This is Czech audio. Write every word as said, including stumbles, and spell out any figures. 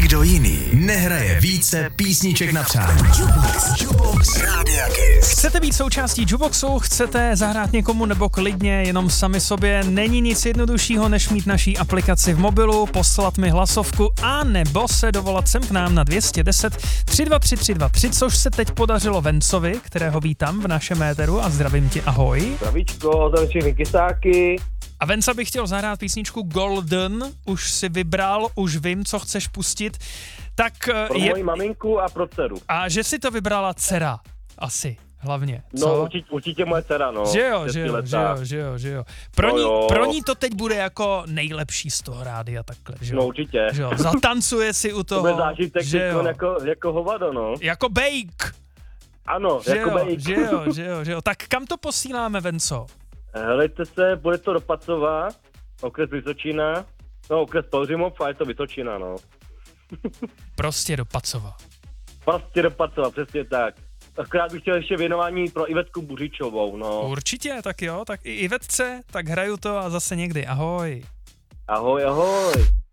Nikdo jiný nehraje více písniček na přání. Jukebox. Jukebox Rádia Kiss. Chcete být součástí Jukeboxu, chcete zahrát někomu nebo klidně jenom sami sobě, není nic jednoduššího, než mít naší aplikaci v mobilu, poslat mi hlasovku a nebo se dovolat sem k nám na dva jedna nula tři dva tři tři dva tři, což se teď podařilo Vencovi, kterého vítám v našem éteru a zdravím tě, ahoj. Zdravíčko, zdravím všechny kysáky. A Venca bych chtěl zahrát písničku Golden, už si vybral, už vím, co chceš pustit. Tak Pro je... moji maminku a pro dceru. A že si to vybrala dcera, asi, hlavně. Co? No určitě, určitě moje dcera, no. Že jo, že jo, že jo, že jo, že jo. Pro, no ní, jo. pro ní to teď bude jako nejlepší z toho rádia takhle, že jo. No určitě. Že jo, zatancuje si u toho, To bude zážitek že jo. jako, jako hovado, no. Jako bake. Ano, Že jako jo, bake. že jo, že jo, že jo. Tak kam to posíláme, Venco? Helejte se, bude to do Pacova, okres Vysočina, no okres Pelhřimov a je to Vysočina, no. Prostě do Pacova. Prostě do Pacova, přesně tak. Akorát bych chtěl ještě věnování pro Ivetku Buřičovou, no. Určitě, tak jo, tak i Ivetce, tak hraju to a zase někdy, ahoj. Ahoj, ahoj.